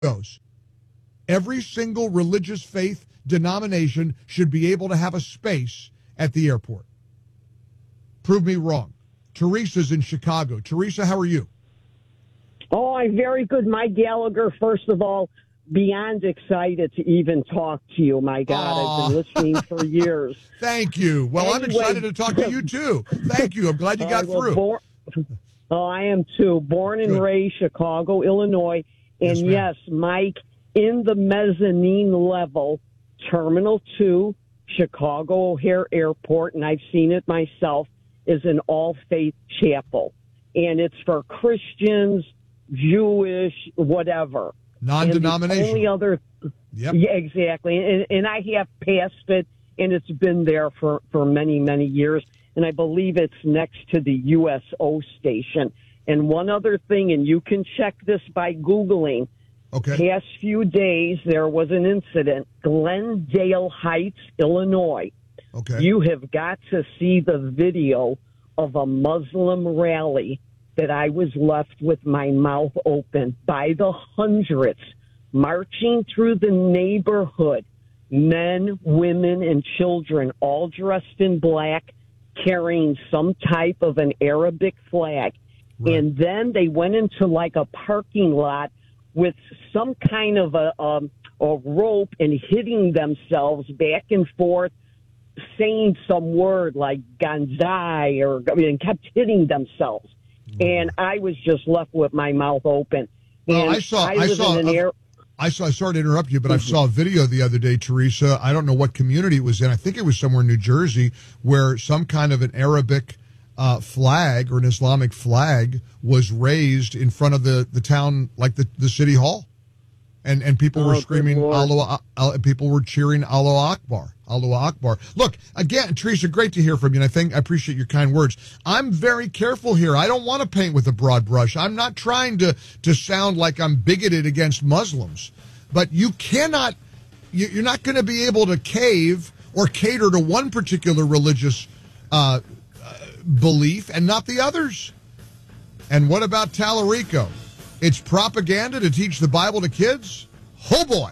goes. Every single religious faith denomination should be able to have a space at the airport. Prove me wrong. Teresa's in Chicago. Teresa, how are you? Oh, I'm very good. Mike Gallagher, first of all, beyond excited to even talk to you. My God, I've been listening for years. Thank you. Well, anyway, I'm excited to talk to you, too. Thank you. I'm glad you got through. I am, too. Born and raised Chicago, Illinois. And, yes, Mike, in the mezzanine level, Terminal 2, Chicago O'Hare Airport, and I've seen it myself, is an all-faith chapel. And it's for Christians, Jewish, whatever. Non-denominational. Only other, yeah, exactly. And I have passed it, and it's been there for many, many years. And I believe it's next to the USO station. And one other thing, and you can check this by Googling. Okay. Past few days, there was an incident, Glendale Heights, Illinois. Okay. You have got to see the video of a Muslim rally that I was left with my mouth open, by the hundreds, marching through the neighborhood, men, women, and children, all dressed in black, carrying some type of an Arabic flag. Right. And then they went into like a parking lot with some kind of a rope and hitting themselves back and forth, saying some word like Ganzai, and kept hitting themselves. And I was just left with my mouth open. Well, I saw, sorry to interrupt you, but I saw a video the other day, Teresa. I don't know what community it was in. I think it was somewhere in New Jersey, where some kind of an Arabic flag or an Islamic flag was raised in front of the town, like the city hall. And people were screaming, people were cheering Allah Akbar, Allah Akbar. Look, again, Teresa, great to hear from you, and I appreciate your kind words. I'm very careful here. I don't want to paint with a broad brush. I'm not trying to sound like I'm bigoted against Muslims. But you cannot, you're not going to be able to cave or cater to one particular religious belief and not the others. And what about Tallarico? It's propaganda to teach the Bible to kids? Oh, boy.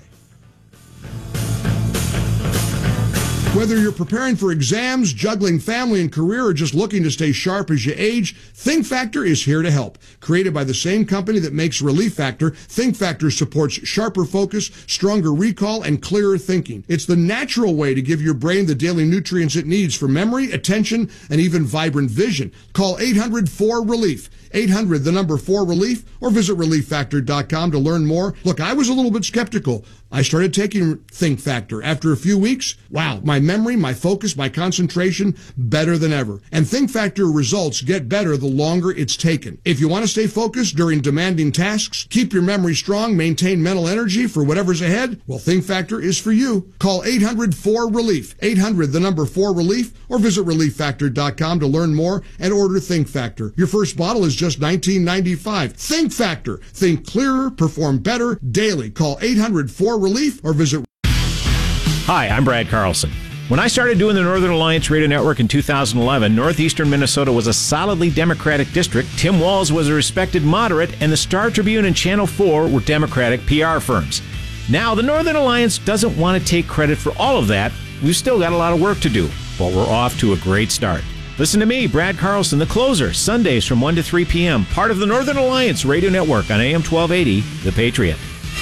Whether you're preparing for exams, juggling family and career, or just looking to stay sharp as you age, Think Factor is here to help. Created by the same company that makes Relief Factor, Think Factor supports sharper focus, stronger recall, and clearer thinking. It's the natural way to give your brain the daily nutrients it needs for memory, attention, and even vibrant vision. Call 800-4RELIEF. 800, the number 4RELIEF, or visit ReliefFactor.com to learn more. Look, I was a little bit skeptical. I started taking Think Factor. After a few weeks, wow, my memory, my focus, my concentration, better than ever. And Think Factor results get better the longer it's taken. If you want to stay focused during demanding tasks, keep your memory strong, maintain mental energy for whatever's ahead, well, Think Factor is for you. Call 800-4RELIEF. 800, the number 4RELIEF, or visit ReliefFactor.com to learn more and order Think Factor. Your first bottle is just $19.95. Think Factor. Think clearer, perform better daily. Call 800-4RELIEF or visit. Hi, I'm Brad Carlson. When I started doing the Northern Alliance Radio Network in 2011, northeastern Minnesota was a solidly Democratic district. Tim Walz was a respected moderate, and the Star Tribune and Channel 4 were Democratic PR firms. Now, the Northern Alliance doesn't want to take credit for all of that. We've still got a lot of work to do, but we're off to a great start. Listen to me, Brad Carlson, the closer, Sundays from 1 to 3 p.m., part of the Northern Alliance Radio Network on AM 1280, The Patriot.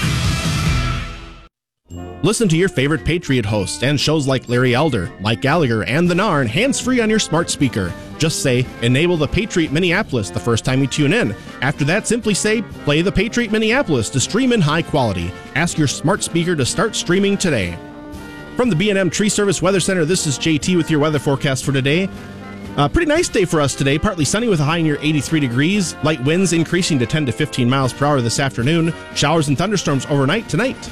Listen to your favorite Patriot hosts and shows like Larry Elder, Mike Gallagher, and The Narn hands-free on your smart speaker. Just say, enable the Patriot Minneapolis the first time you tune in. After that, simply say, play the Patriot Minneapolis to stream in high quality. Ask your smart speaker to start streaming today. From the B&M Tree Service Weather Center, this is JT with your weather forecast for today. Pretty nice day for us today. Partly sunny with a high near 83 degrees. Light winds increasing to 10 to 15 miles per hour this afternoon. Showers and thunderstorms overnight tonight.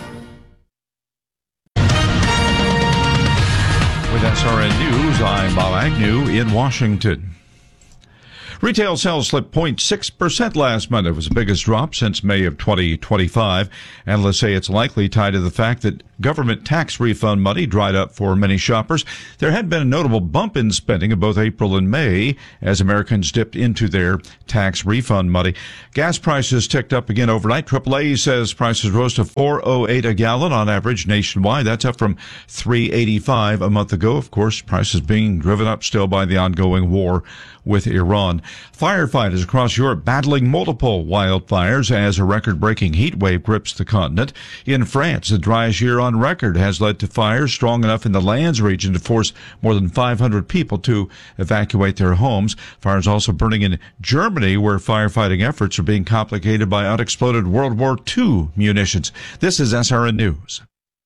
With SRN News, I'm Bob Agnew in Washington. Retail sales slipped 0.6% last month. It was the biggest drop since May of 2025. Analysts say it's likely tied to the fact that government tax refund money dried up for many shoppers. There had been a notable bump in spending in both April and May as Americans dipped into their tax refund money. Gas prices ticked up again overnight. AAA says prices rose to $4.08 a gallon on average nationwide. That's up from $3.85 a month ago. Of course, prices being driven up still by the ongoing war with Iran. Firefighters across Europe battling multiple wildfires as a record-breaking heat wave grips the continent. In France, the driest year on record has led to fires strong enough in the Landes region to force more than 500 people to evacuate their homes. Fires also burning in Germany, where firefighting efforts are being complicated by unexploded World War II munitions. This is SRN News.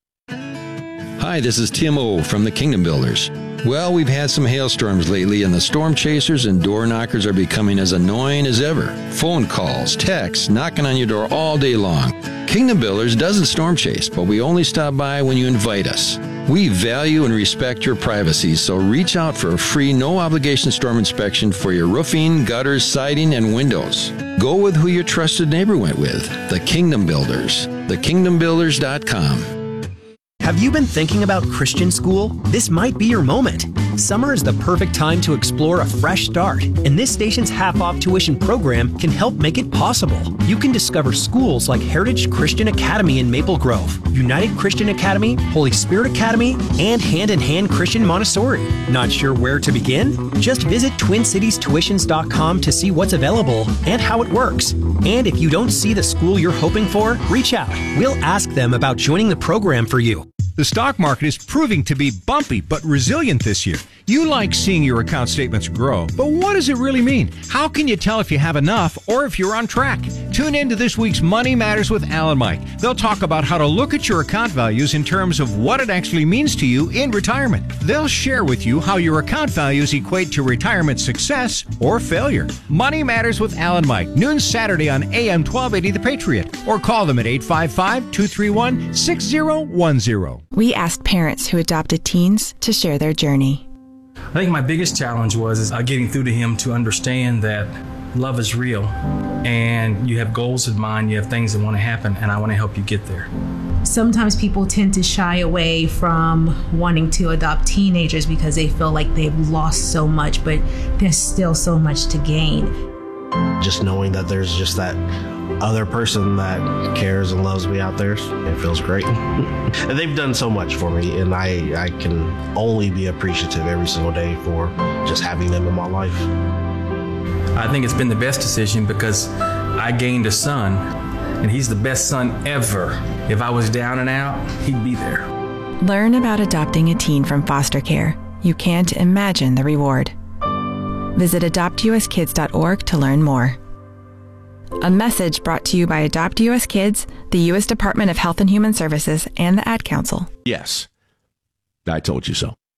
Hi, this is Tim O. from the Kingdom Builders. Well, we've had some hailstorms lately, and the storm chasers and door knockers are becoming as annoying as ever. Phone calls, texts, knocking on your door all day long. Kingdom Builders doesn't storm chase, but we only stop by when you invite us. We value and respect your privacy, so reach out for a free, no-obligation storm inspection for your roofing, gutters, siding, and windows. Go with who your trusted neighbor went with, the Kingdom Builders. thekingdombuilders.com. Have you been thinking about Christian school? This might be your moment. Summer is the perfect time to explore a fresh start, and this station's half-off tuition program can help make it possible. You can discover schools like Heritage Christian Academy in Maple Grove, United Christian Academy, Holy Spirit Academy, and Hand in Hand Christian Montessori. Not sure where to begin? Just visit TwinCitiesTuitions.com to see what's available and how it works. And if you don't see the school you're hoping for, reach out. We'll ask them about joining the program for you. The stock market is proving to be bumpy but resilient this year. You like seeing your account statements grow, but what does it really mean? How can you tell if you have enough or if you're on track? Tune in to this week's Money Matters with Al and Mike. They'll talk about how to look at your account values in terms of what it actually means to you in retirement. They'll share with you how your account values equate to retirement success or failure. Money Matters with Al and Mike, noon Saturday on AM 1280 The Patriot, or call them at 855-231-6010. We asked parents who adopted teens to share their journey. I think my biggest challenge was getting through to him to understand that love is real and you have goals in mind, you have things that want to happen, and I want to help you get there. Sometimes people tend to shy away from wanting to adopt teenagers because they feel like they've lost so much, but there's still so much to gain. Just knowing that there's just that other person that cares and loves me out there, it feels great. And they've done so much for me, and I can only be appreciative every single day for just having them in my life. I think it's been the best decision because I gained a son, and he's the best son ever. If I was down and out, he'd be there. Learn about adopting a teen from foster care. You can't imagine the reward. Visit adoptuskids.org to learn more. A message brought to you by Adopt U.S. Kids, the U.S. Department of Health and Human Services, and the Ad Council. Yes, I told you so.